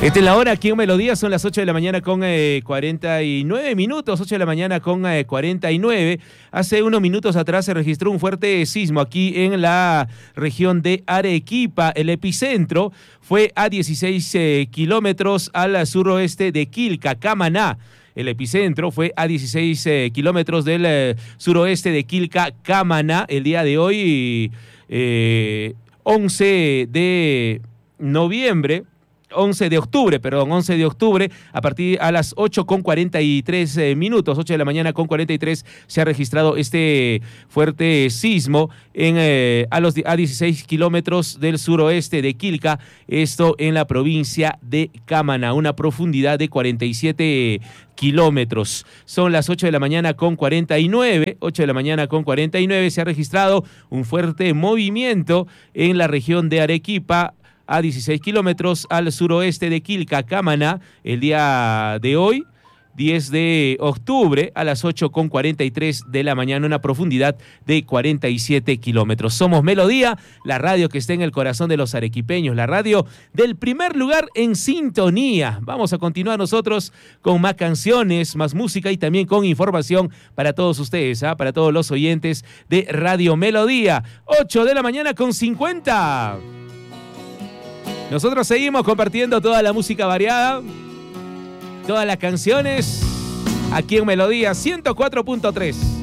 Esta es la hora aquí en Melodía, son las 8 de la mañana con 49 minutos, 8 de la mañana con 49. Hace unos minutos atrás se registró un fuerte sismo aquí en la región de Arequipa. El epicentro fue a 16 kilómetros al suroeste de Quilca, Camaná. El epicentro fue a 16 kilómetros del suroeste de Quilca, Camaná. El día de hoy, 11 de octubre, a partir a las 8:43 minutos, 8 de la mañana con 43, se ha registrado este fuerte sismo a 16 kilómetros del suroeste de Quilca, esto en la provincia de Camaná, una profundidad de 47 kilómetros. Son las 8 de la mañana con 49, 8 de la mañana con 49, se ha registrado un fuerte movimiento en la región de Arequipa, a 16 kilómetros al suroeste de Quilca, Camaná, el día de hoy, 10 de octubre, a las 8:43 de la mañana, una profundidad de 47 kilómetros. Somos Melodía, la radio que está en el corazón de los arequipeños, la radio del primer lugar en sintonía. Vamos a continuar nosotros con más canciones, más música y también con información para todos ustedes, para todos los oyentes de Radio Melodía. 8 de la mañana con 50. Nosotros seguimos compartiendo toda la música variada, todas las canciones, aquí en Melodía 104.3.